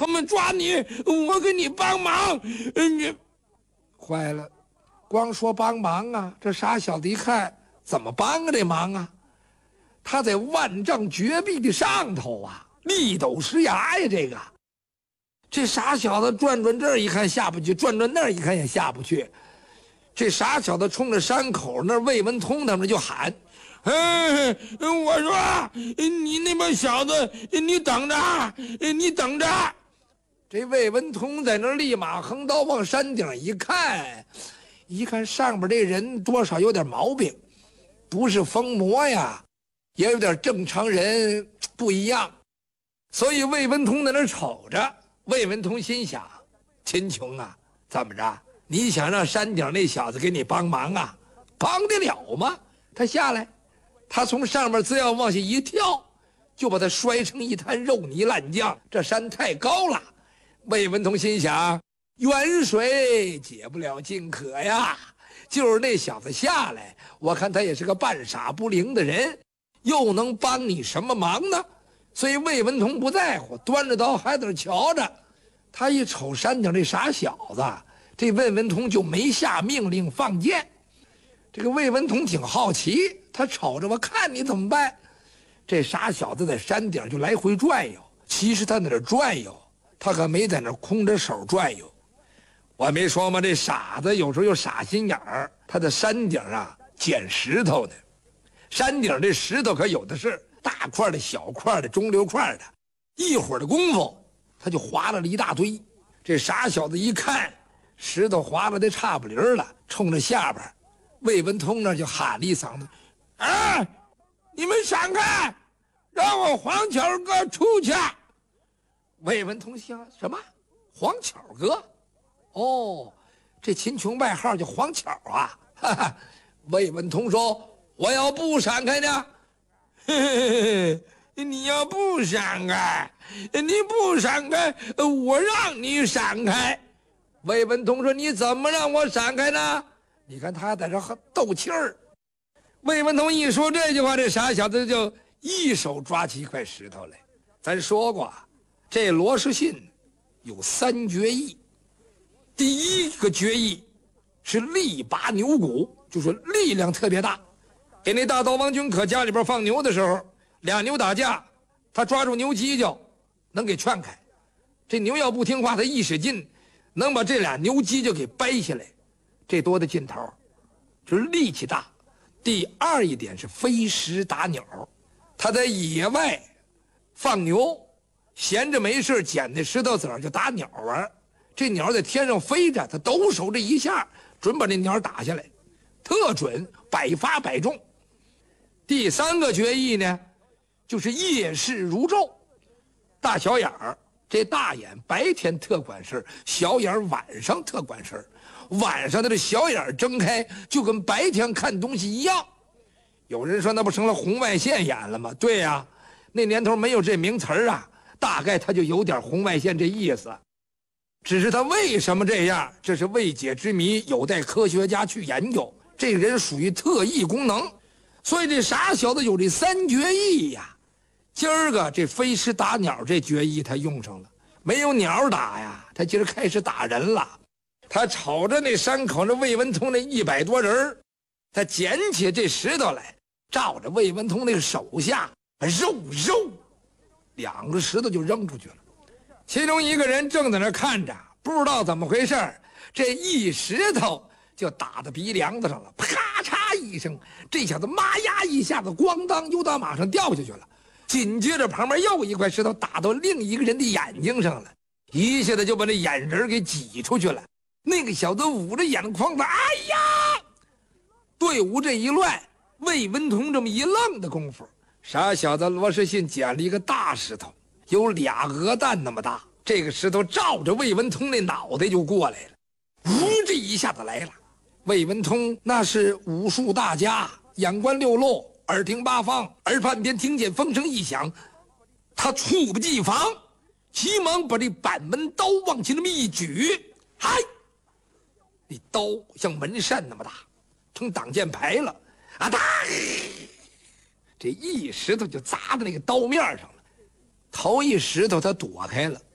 他们抓你，我给你帮忙。你坏了，光说帮忙啊，这傻小子一看怎么帮啊这忙啊？他在万丈绝壁的上头啊，力斗石崖呀！这傻小子转转这儿一看下不去，转转那儿一看也下不去。这傻小子冲着山口那魏文通他们就喊：“我说你那帮小子，你等着，你等着！”这魏文通在那儿立马横刀往山顶一看上边这人多少有点毛病，不是疯魔呀，也有点正常人不一样。所以魏文通在那儿瞅着，魏文通心想：秦琼啊，怎么着？你想让山顶那小子给你帮忙啊？帮得了吗？他下来，他从上面只要往下一跳，就把他摔成一滩肉泥烂酱。这山太高了。魏文通心想：远水解不了近渴呀，就是那小子下来，我看他也是个半傻不灵的人，又能帮你什么忙呢？所以魏文通不在乎，端着刀还在那瞧着。他一瞅山顶这傻小子，这魏文通就没下命令放箭。这个魏文通挺好奇，他瞅着我看你怎么办。这傻小子在山顶就来回转悠，其实他在那转悠，他可没在那空着手转悠。我没说吗？这傻子有时候有傻心眼儿，他在山顶啊捡石头呢。山顶这石头可有的是，大块的、小块的、中流块的，一会儿的功夫他就划了一大堆。这傻小子一看石头划了得差不离了，冲着下边魏文通那就喊了一嗓子：“你们闪开，让我黄巧哥出去！”魏文通想：什么？黄巧哥？哦，这秦琼外号叫黄巧啊！哈哈。魏文通说：“我要不闪开呢？”嘿嘿嘿，你要不闪开，你不闪开，我让你闪开。魏文通说：“你怎么让我闪开呢？”你看他在这斗气儿。魏文通一说这句话，这傻小子就一手抓起一块石头来。咱说过，这罗士信有3绝艺。第一个绝艺是力拔牛骨，就是力量特别大。给那大刀王君可家里边放牛的时候，俩牛打架，他抓住牛犄角能给劝开。这牛要不听话，他一使劲能把这俩牛犄角给掰下来，这多大劲头，就是力气大。第二一点是飞石打鸟，他在野外放牛，闲着没事捡那石头子儿就打鸟玩。这鸟在天上飞着，他抖手这一下准把这鸟打下来，特准，百发百中。第3个绝艺呢，就是夜视如昼，大小眼儿。这大眼白天特管事儿，小眼晚上特管事儿。晚上的这小眼睁开，就跟白天看东西一样。有人说那不成了红外线眼了吗？对呀，那年头没有这名词儿啊，大概他就有点红外线这意思。只是他为什么这样，这是未解之谜，有待科学家去研究。这个人属于特异功能，所以这傻小子有这3绝艺呀。今儿个这飞石打鸟这绝艺他用上了，没有鸟打呀，他今儿开始打人了。他瞅着那山口那魏文通那100多人，他捡起这石头来，照着魏文通那个手下肉，2个石头就扔出去了。其中一个人正在那看着，不知道怎么回事，这一石头就打到鼻梁子上了，啪嚓一声，这小子妈呀一下子咣当又到马上掉下去了。紧接着旁边又一块石头打到另一个人的眼睛上了，一下子就把那眼仁给挤出去了。那个小子捂着眼眶子，哎呀！队伍这一乱，魏文通这么一愣的功夫，傻小子罗士信捡了一个大石头，有2鹅蛋那么大。这个石头照着魏文通那脑袋就过来了，这一下子来了。魏文通那是武术大家，眼观六路，耳听八方，耳畔边听见风声一响，他猝不及防，急忙把这板门刀往前那么一举，嗨！那刀像门扇那么大，成挡箭牌了，啊哒！这一石头就砸在那个刀面上了。头一石头他躲开了，